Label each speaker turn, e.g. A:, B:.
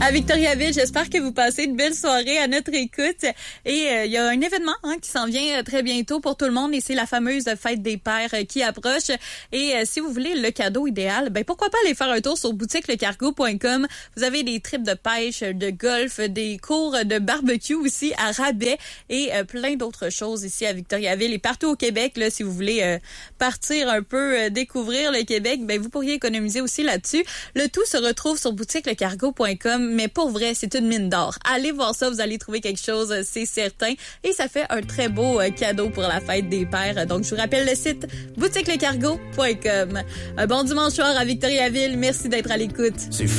A: À Victoriaville, j'espère que vous passez une belle soirée à notre écoute. Et il y a un événement qui s'en vient très bientôt pour tout le monde et c'est la fameuse fête des pères qui approche. Et si vous voulez le cadeau idéal, ben pourquoi pas aller faire un tour sur boutiquelecargo.com. Vous avez des trips de pêche, de golf, des cours de barbecue aussi à rabais et plein d'autres choses ici à Victoriaville et partout au Québec. Là, si vous voulez partir un peu, découvrir le Québec, ben vous pourriez économiser aussi là-dessus. Le tout se retrouve sur boutiquelecargo.com. Mais pour vrai, c'est une mine d'or. Allez voir ça, vous allez trouver quelque chose, c'est certain. Et ça fait un très beau cadeau pour la fête des pères. Donc, je vous rappelle le site boutiquelecargo.com. Un bon dimanche soir à Victoriaville. Merci d'être à l'écoute.